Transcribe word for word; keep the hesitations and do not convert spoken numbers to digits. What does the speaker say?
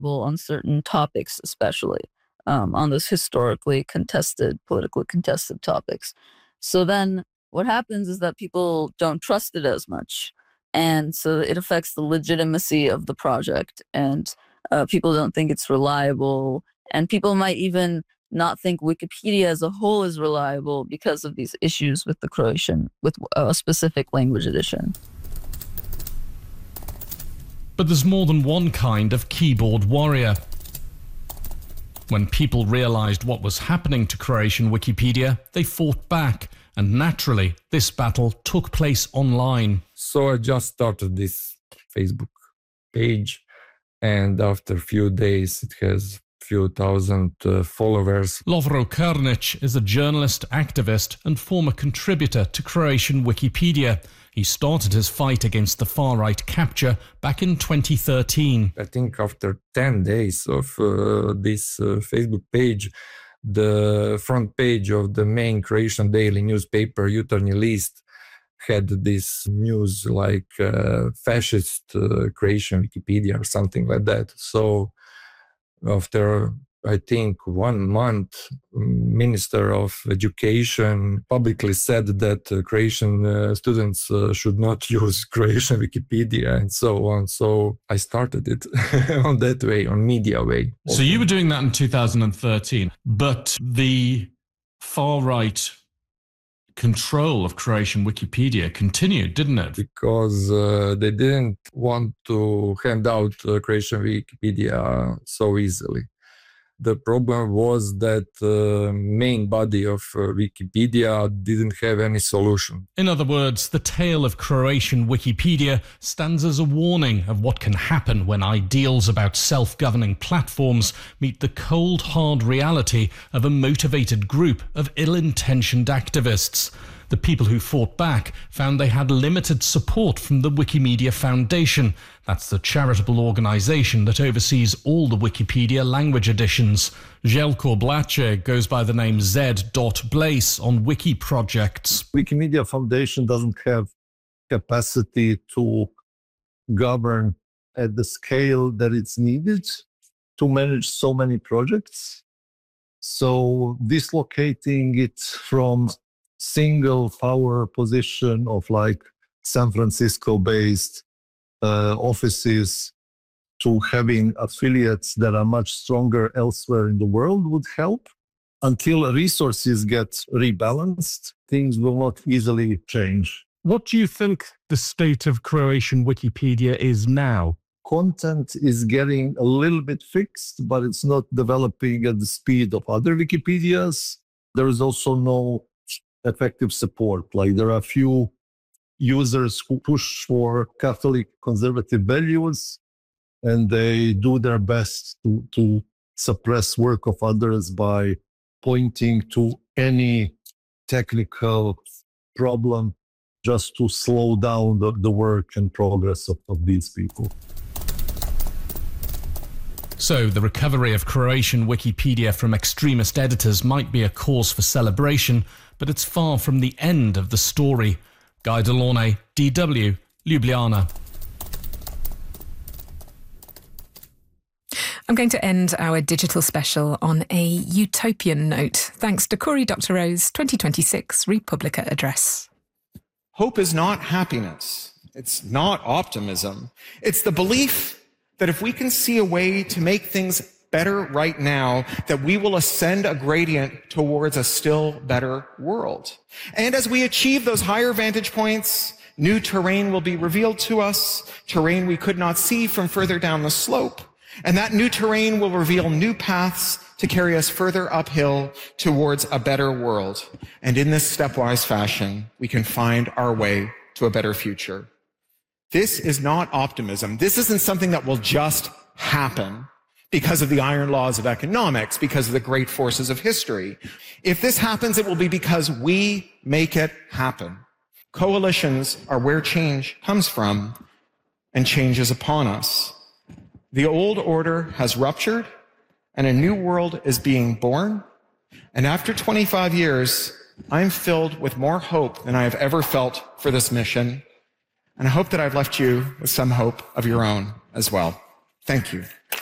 reliable on certain topics, especially um, on those historically contested, politically contested topics. So then what happens is that people don't trust it as much. And so it affects the legitimacy of the project, and uh, people don't think it's reliable. And people might even not think Wikipedia as a whole is reliable because of these issues with the Croatian, with a specific language edition. But there's more than one kind of keyboard warrior. When people realized what was happening to Croatian Wikipedia, they fought back. And naturally, this battle took place online. So I just started this Facebook page, and after a few days it has few thousand uh, followers. Lovro Krnic is a journalist, activist and former contributor to Croatian Wikipedia. He started his fight against the far-right capture back in twenty thirteen. I think after ten days of uh, this uh, Facebook page, the front page of the main Croatian daily newspaper, Jutarnji List, had this news like uh, fascist uh, Croatian Wikipedia or something like that. So after, I think, one month, Minister of Education publicly said that uh, Croatian uh, students uh, should not use Croatian Wikipedia and so on. So I started it on that way, on media way. So you were doing that in two thousand thirteen, but the far-right control of Croatian Wikipedia continued, didn't it? Because uh, they didn't want to hand out uh, Croatian Wikipedia so easily. The problem was that the uh, main body of uh, Wikipedia didn't have any solution. In other words, the tale of Croatian Wikipedia stands as a warning of what can happen when ideals about self-governing platforms meet the cold, hard reality of a motivated group of ill-intentioned activists. The people who fought back found they had limited support from the Wikimedia Foundation. That's the charitable organisation that oversees all the Wikipedia language editions. Željko Blace goes by the name Z. Blaze on wiki projects. Wikimedia Foundation doesn't have capacity to govern at the scale that it's needed to manage so many projects. So dislocating it from single power position of like San Francisco based uh, offices to having affiliates that are much stronger elsewhere in the world would help. Until resources get rebalanced, things will not easily change. What do you think the state of Croatian Wikipedia is now? Content is getting a little bit fixed, but it's not developing at the speed of other Wikipedias. There is also no effective support. Like there are a few users who push for Catholic conservative values, and they do their best to, to suppress work of others by pointing to any technical problem just to slow down the, the work and progress of, of these people. So the recovery of Croatian Wikipedia from extremist editors might be a cause for celebration, but it's far from the end of the story. Guy Delaunay, D W, Ljubljana. I'm going to end our digital special on a utopian note, thanks to Cory Doctorow's twenty twenty-six Republica address. Hope is not happiness. It's not optimism. It's the belief that if we can see a way to make things better right now, that we will ascend a gradient towards a still better world. And as we achieve those higher vantage points, new terrain will be revealed to us, terrain we could not see from further down the slope. And that new terrain will reveal new paths to carry us further uphill towards a better world. And in this stepwise fashion, we can find our way to a better future. This is not optimism. This isn't something that will just happen because of the iron laws of economics, because of the great forces of history. If this happens, it will be because we make it happen. Coalitions are where change comes from, and change is upon us. The old order has ruptured, and a new world is being born. And after twenty-five years, I'm filled with more hope than I have ever felt for this mission. And I hope that I've left you with some hope of your own as well. Thank you.